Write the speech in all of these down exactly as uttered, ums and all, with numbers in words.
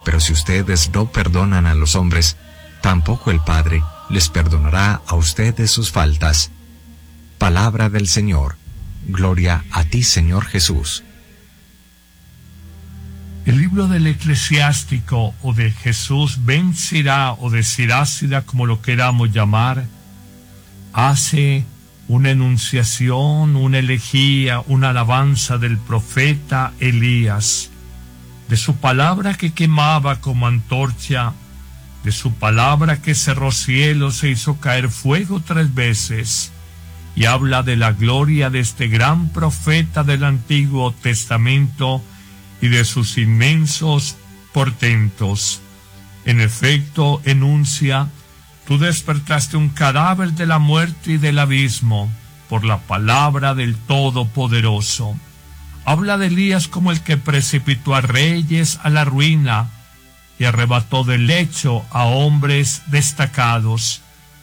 Pero si ustedes no perdonan a los hombres, tampoco el Padre les perdonará a ustedes sus faltas. Palabra del Señor. Gloria a ti, Señor Jesús. El libro del Eclesiástico, o de Jesús ben Sirá, o de Sirásida, como lo queramos llamar, hace una enunciación, una elegía, una alabanza del profeta Elías, de su palabra que quemaba como antorcha, de su palabra que cerró cielos e hizo caer fuego tres veces, y habla de la gloria de este gran profeta del Antiguo Testamento y de sus inmensos portentos. En efecto, enuncia: tú despertaste un cadáver de la muerte y del abismo por la palabra del Todopoderoso. Habla de Elías como el que precipitó a reyes a la ruina y arrebató del lecho a hombres destacados.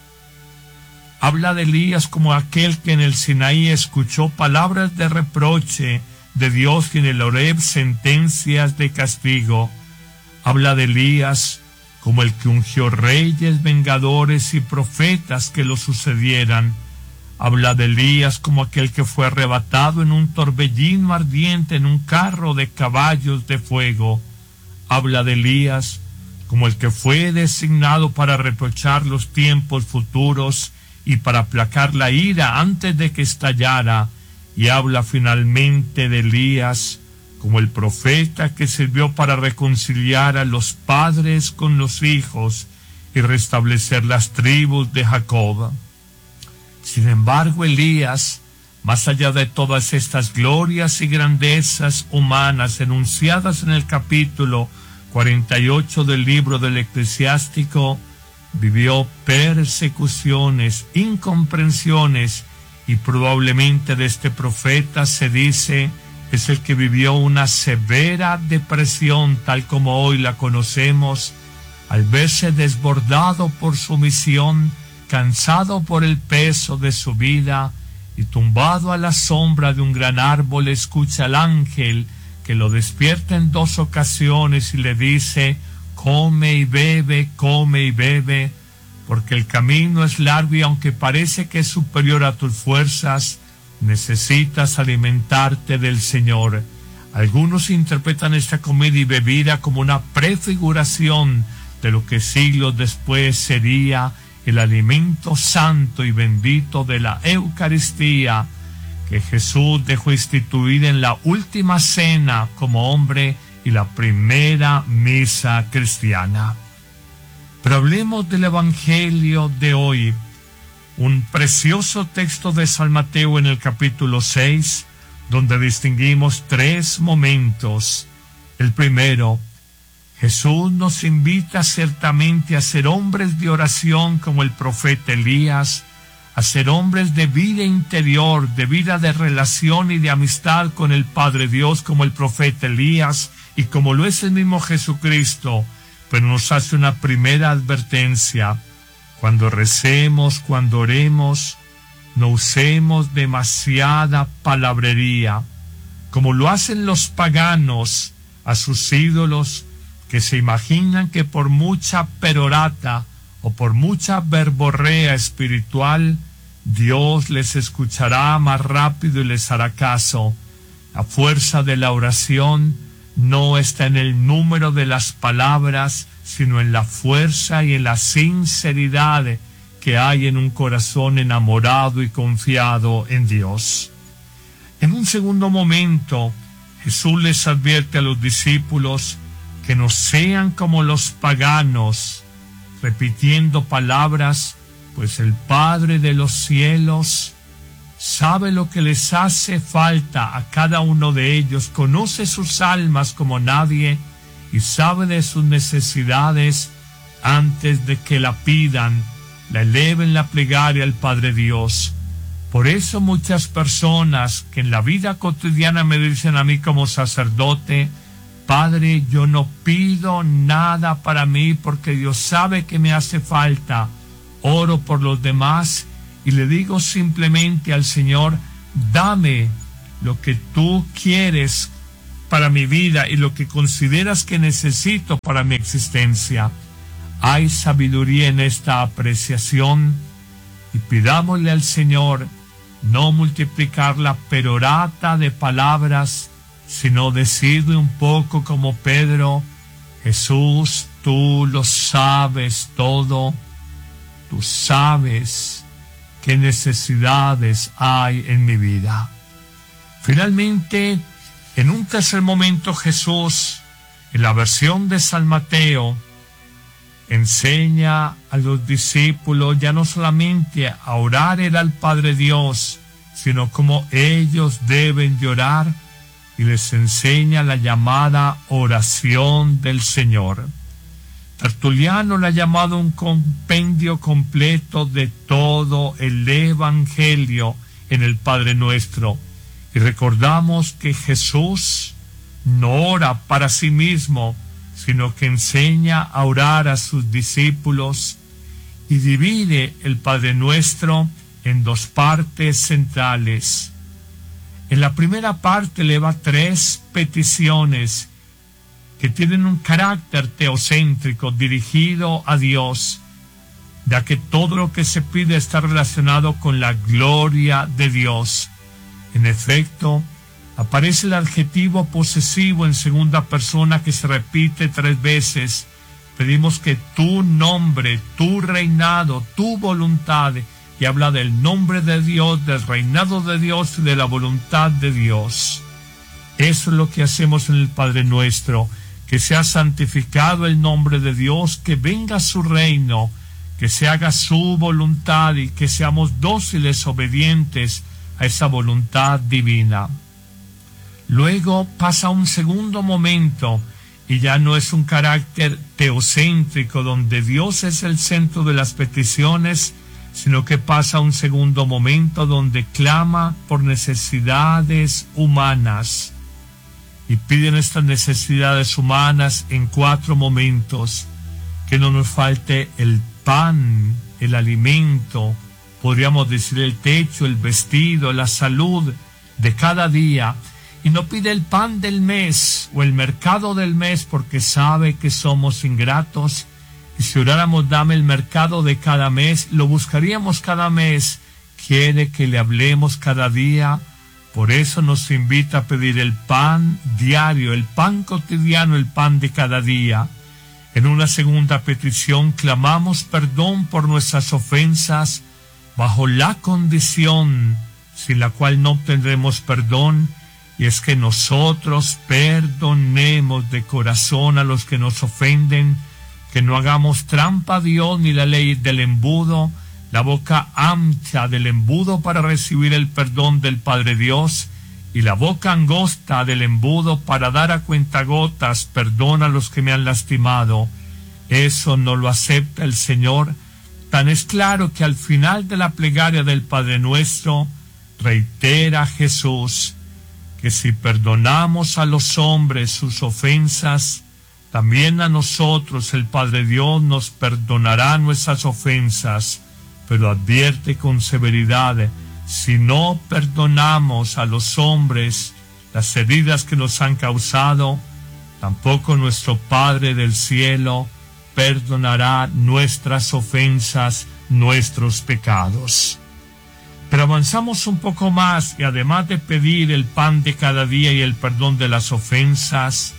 Habla de Elías como aquel que en el Sinaí escuchó palabras de reproche de Dios y en el Horeb sentencias de castigo. Habla de Elías como el que ungió reyes, vengadores y profetas que lo sucedieran. Habla de Elías como aquel que fue arrebatado en un torbellino ardiente en un carro de caballos de fuego. Habla de Elías como el que fue designado para reprochar los tiempos futuros y para aplacar la ira antes de que estallara. Y habla finalmente de Elías como el profeta que sirvió para reconciliar a los padres con los hijos y restablecer las tribus de Jacob. Sin embargo, Elías, más allá de todas estas glorias y grandezas humanas enunciadas en el capítulo cuarenta y ocho del libro del Eclesiástico, vivió persecuciones, incomprensiones, y probablemente de este profeta se dice es el que vivió una severa depresión tal como hoy la conocemos, al verse desbordado por su misión, cansado por el peso de su vida y tumbado a la sombra de un gran árbol, escucha al ángel que lo despierta en dos ocasiones y le dice: come y bebe, come y bebe, porque el camino es largo y aunque parece que es superior a tus fuerzas, necesitas alimentarte del Señor. Algunos interpretan esta comida y bebida como una prefiguración de lo que siglos después sería el alimento santo y bendito de la Eucaristía, que Jesús dejó instituida en la última cena como hombre y la primera misa cristiana. Pero hablemos del Evangelio de hoy, un precioso texto de San Mateo en el capítulo seis, donde distinguimos tres momentos. El primero, Jesús nos invita ciertamente a ser hombres de oración como el profeta Elías, a ser hombres de vida interior, de vida de relación y de amistad con el Padre Dios como el profeta Elías y como lo es el mismo Jesucristo. Pero nos hace una primera advertencia: cuando recemos, cuando oremos, no usemos demasiada palabrería, como lo hacen los paganos a sus ídolos, que se imaginan que por mucha perorata o por mucha verborrea espiritual, Dios les escuchará más rápido y les hará caso. La fuerza de la oración no está en el número de las palabras, sino en la fuerza y en la sinceridad que hay en un corazón enamorado y confiado en Dios. En un segundo momento, Jesús les advierte a los discípulos que no sean como los paganos, repitiendo palabras, pues el Padre de los cielos sabe lo que les hace falta a cada uno de ellos, conoce sus almas como nadie y sabe de sus necesidades antes de que la pidan, la eleven la plegaria al Padre Dios. Por eso muchas personas que en la vida cotidiana me dicen a mí como sacerdote: Padre, yo no pido nada para mí porque Dios sabe que me hace falta, oro por los demás y le digo simplemente al Señor: dame lo que tú quieres para mi vida y lo que consideras que necesito para mi existencia. Hay sabiduría en esta apreciación y pidámosle al Señor no multiplicar la perorata de palabras, sino decirle un poco como Pedro: Jesús, tú lo sabes todo, tú sabes qué necesidades hay en mi vida. Finalmente, en un tercer momento, Jesús, en la versión de San Mateo, enseña a los discípulos ya no solamente a orar el al Padre Dios, sino como ellos deben de orar, y les enseña la llamada oración del Señor. Tertuliano la ha llamado un compendio completo de todo el Evangelio en el Padre Nuestro. Y recordamos que Jesús no ora para sí mismo, sino que enseña a orar a sus discípulos y divide el Padre Nuestro en dos partes centrales. En la primera parte eleva tres peticiones que tienen un carácter teocéntrico dirigido a Dios, ya que todo lo que se pide está relacionado con la gloria de Dios. En efecto, aparece el adjetivo posesivo en segunda persona que se repite tres veces. Pedimos que tu nombre, tu reinado, tu voluntad, y habla del nombre de Dios, del reinado de Dios y de la voluntad de Dios. Eso es lo que hacemos en el Padre Nuestro: que sea santificado el nombre de Dios, que venga su reino, que se haga su voluntad y que seamos dóciles, obedientes a esa voluntad divina. Luego pasa a un segundo momento y ya no es un carácter teocéntrico donde Dios es el centro de las peticiones, sino que pasa a un segundo momento donde clama por necesidades humanas y piden estas necesidades humanas en cuatro momentos: que no nos falte el pan, el alimento, podríamos decir el techo, el vestido, la salud de cada día. Y no pide el pan del mes o el mercado del mes porque sabe que somos ingratos. Y si oráramos dame el mercado de cada mes, lo buscaríamos cada mes. Quiere que le hablemos cada día. Por eso nos invita a pedir el pan diario, el pan cotidiano, el pan de cada día. En una segunda petición clamamos perdón por nuestras ofensas, bajo la condición sin la cual no obtendremos perdón, y es que nosotros perdonemos de corazón a los que nos ofenden, que no hagamos trampa a Dios ni la ley del embudo, la boca ancha del embudo para recibir el perdón del Padre Dios, y la boca angosta del embudo para dar a cuentagotas perdón a los que me han lastimado. Eso no lo acepta el Señor. Tan es claro que al final de la plegaria del Padre Nuestro reitera Jesús que si perdonamos a los hombres sus ofensas, también a nosotros el Padre Dios nos perdonará nuestras ofensas, pero advierte con severidad: si no perdonamos a los hombres las heridas que nos han causado, tampoco nuestro Padre del cielo perdonará nuestras ofensas, nuestros pecados. Pero avanzamos un poco más y además de pedir el pan de cada día y el perdón de las ofensas,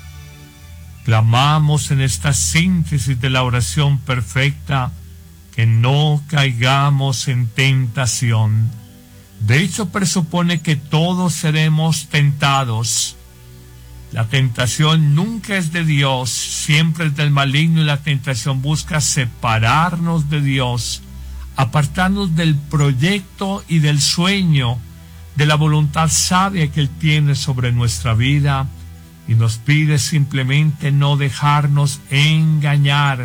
clamamos en esta síntesis de la oración perfecta que no caigamos en tentación. De hecho, presupone que todos seremos tentados. La tentación nunca es de Dios, siempre es del maligno, y la tentación busca separarnos de Dios, apartarnos del proyecto y del sueño, de la voluntad sabia que Él tiene sobre nuestra vida, y nos pide simplemente no dejarnos engañar,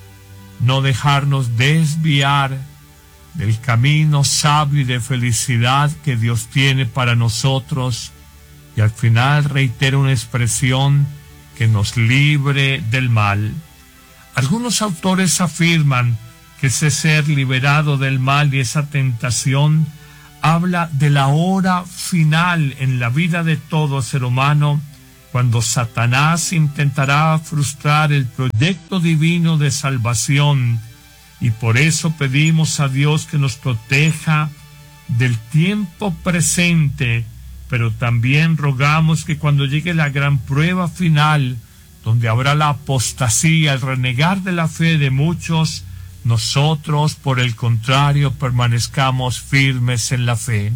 no dejarnos desviar del camino sabio y de felicidad que Dios tiene para nosotros, y al final reitera una expresión: que nos libre del mal. Algunos autores afirman que ese ser liberado del mal y esa tentación habla de la hora final en la vida de todo ser humano, cuando Satanás intentará frustrar el proyecto divino de salvación, y por eso pedimos a Dios que nos proteja del tiempo presente, pero también rogamos que cuando llegue la gran prueba final, donde habrá la apostasía, el renegar de la fe de muchos, nosotros, por el contrario, permanezcamos firmes en la fe.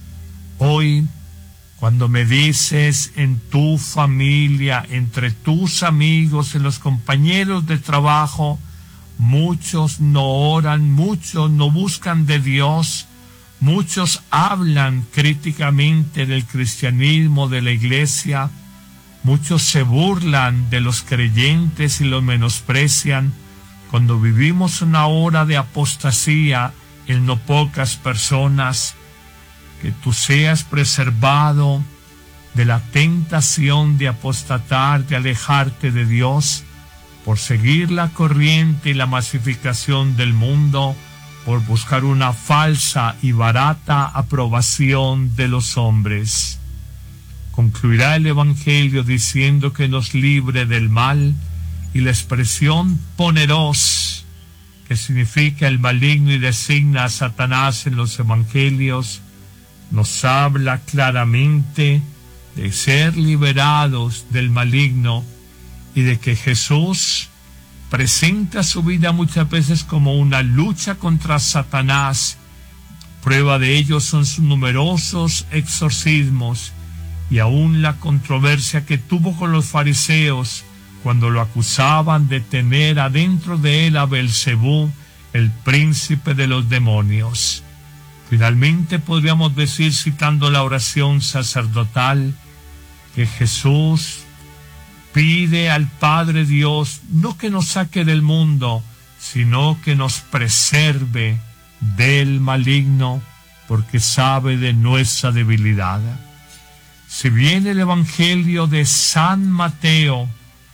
Hoy, cuando me dices en tu familia, entre tus amigos, en los compañeros de trabajo, muchos no oran, muchos no buscan de Dios, muchos hablan críticamente del cristianismo, de la iglesia, muchos se burlan de los creyentes y los menosprecian. Cuando vivimos una hora de apostasía en no pocas personas, que tú seas preservado de la tentación de apostatar, de alejarte de Dios, por seguir la corriente y la masificación del mundo, por buscar una falsa y barata aprobación de los hombres. Concluirá el Evangelio diciendo que nos libre del mal, y la expresión poneros, que significa el maligno y designa a Satanás en los Evangelios, nos habla claramente de ser liberados del maligno y de que Jesús presenta su vida muchas veces como una lucha contra Satanás. Prueba de ello son sus numerosos exorcismos y aún la controversia que tuvo con los fariseos cuando lo acusaban de tener adentro de él a Belcebú, el príncipe de los demonios. Finalmente podríamos decir, citando la oración sacerdotal, que Jesús pide al Padre Dios no que nos saque del mundo, sino que nos preserve del maligno, porque sabe de nuestra debilidad. Si bien el Evangelio de San Mateo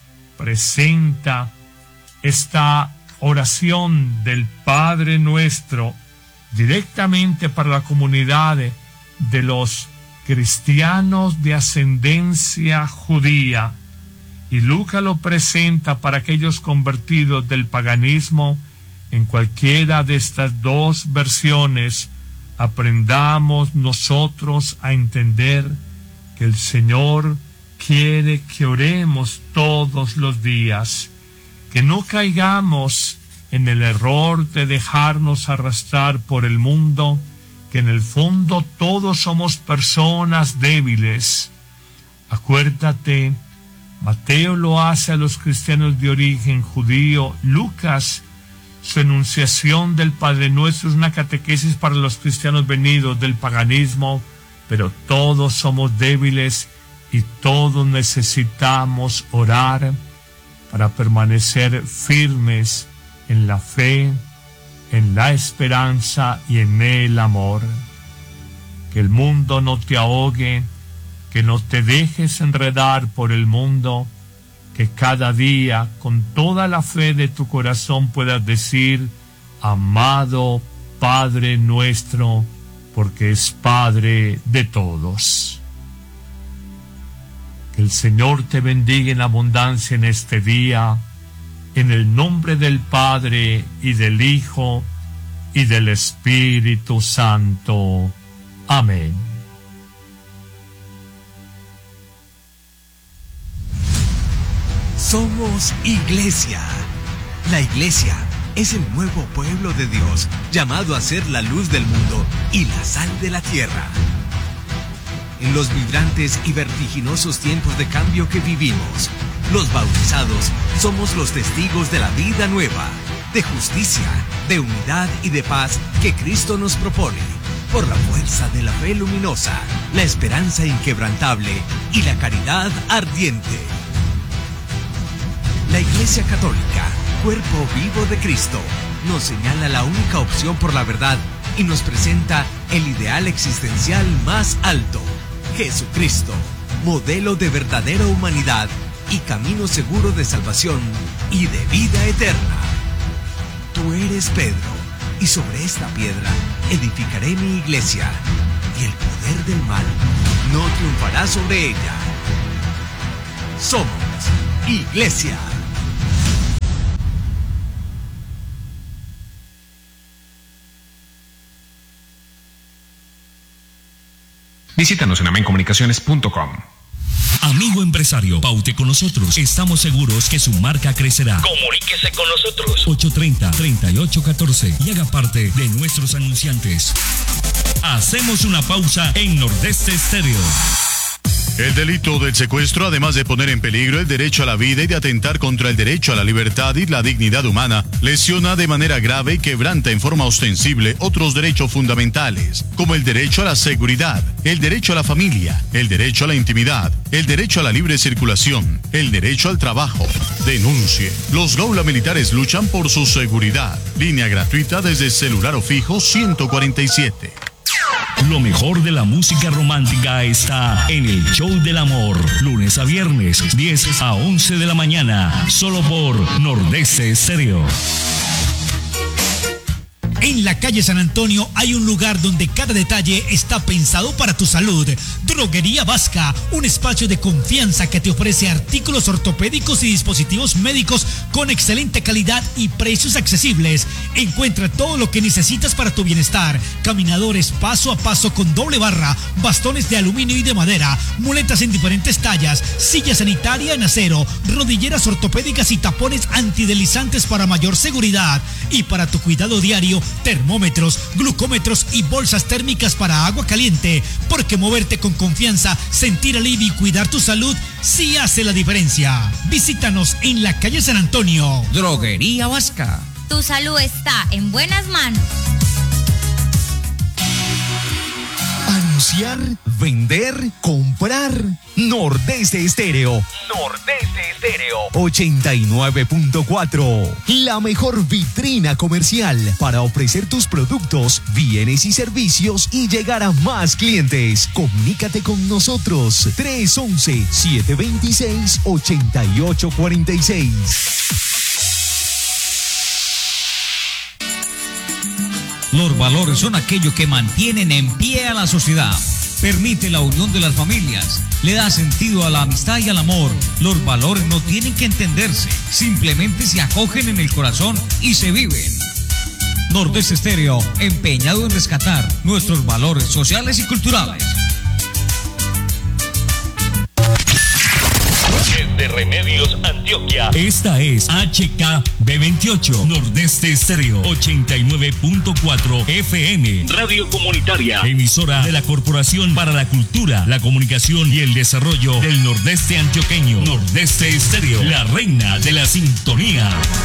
presenta esta oración del Padre Nuestro directamente para la comunidad de los cristianos de ascendencia judía, y Lucas lo presenta para aquellos convertidos del paganismo, en cualquiera de estas dos versiones aprendamos nosotros a entender que el Señor quiere que oremos todos los días, que no caigamos en el error de dejarnos arrastrar por el mundo, que en el fondo todos somos personas débiles. Acuérdate, Mateo lo hace a los cristianos de origen judío, Lucas, su enunciación del Padre Nuestro es una catequesis para los cristianos venidos del paganismo, pero todos somos débiles y todos necesitamos orar para permanecer firmes en la fe, en la esperanza y en el amor. Que el mundo no te ahogue, que no te dejes enredar por el mundo, que cada día con toda la fe de tu corazón puedas decir: amado Padre nuestro, porque es Padre de todos. Que el Señor te bendiga en abundancia en este día, en el nombre del Padre, y del Hijo, y del Espíritu Santo. Amén. Somos Iglesia. La Iglesia es el nuevo pueblo de Dios, llamado a ser la luz del mundo y la sal de la tierra. En los vibrantes y vertiginosos tiempos de cambio que vivimos, los bautizados somos los testigos de la vida nueva, de justicia, de unidad y de paz que Cristo nos propone, por la fuerza de la fe luminosa, la esperanza inquebrantable y la caridad ardiente. La Iglesia Católica, cuerpo vivo de Cristo, nos señala la única opción por la verdad y nos presenta el ideal existencial más alto: Jesucristo, modelo de verdadera humanidad y camino seguro de salvación y de vida eterna. Tú eres Pedro, y sobre esta piedra edificaré mi iglesia, y el poder del mal no triunfará sobre ella. Somos Iglesia. Visítanos en amencomunicaciones punto com. Amigo empresario, paute con nosotros. Estamos seguros que su marca crecerá. Comuníquese con nosotros. ocho treinta, treinta y ocho catorce y haga parte de nuestros anunciantes. Hacemos una pausa en Nordeste Estéreo. El delito del secuestro, además de poner en peligro el derecho a la vida y de atentar contra el derecho a la libertad y la dignidad humana, lesiona de manera grave y quebranta en forma ostensible otros derechos fundamentales, como el derecho a la seguridad, el derecho a la familia, el derecho a la intimidad, el derecho a la libre circulación, el derecho al trabajo. Denuncie. Los Gaula Militares luchan por su seguridad. Línea gratuita desde celular o fijo ciento cuarenta y siete. Lo mejor de la música romántica está en el Show del Amor. Lunes a viernes, diez a once de la mañana. Solo por Nordeste Estéreo. En la calle San Antonio hay un lugar donde cada detalle está pensado para tu salud. Droguería Vasca, un espacio de confianza que te ofrece artículos ortopédicos y dispositivos médicos con excelente calidad y precios accesibles. Encuentra todo lo que necesitas para tu bienestar. Caminadores paso a paso con doble barra, bastones de aluminio y de madera, muletas en diferentes tallas, silla sanitaria en acero, rodilleras ortopédicas y tapones antideslizantes para mayor seguridad. Y para tu cuidado diario, termómetros, glucómetros y bolsas térmicas para agua caliente, porque moverte con confianza, sentir alivio y cuidar tu salud sí hace la diferencia. Visítanos en la calle San Antonio. Droguería Vasca. Tu salud está en buenas manos. Anunciar, vender, comprar. Nordeste Estéreo. Nordeste Estéreo. ochenta y nueve punto cuatro. La mejor vitrina comercial para ofrecer tus productos, bienes y servicios y llegar a más clientes. Comunícate con nosotros. tres once, siete veintiséis, ochenta y ocho cuarenta y seis. Los valores son aquello que mantienen en pie a la sociedad. Permite la unión de las familias, le da sentido a la amistad y al amor. Los valores no tienen que entenderse, simplemente se acogen en el corazón y se viven. Nordeste Estéreo, empeñado en rescatar nuestros valores sociales y culturales. De Remedios Antioquia. Esta es H K B veintiocho, Nordeste Estéreo, ochenta y nueve punto cuatro F M. Radio Comunitaria. Emisora de la Corporación para la Cultura, la Comunicación y el Desarrollo del Nordeste Antioqueño. Nordeste Estéreo, la reina de la sintonía.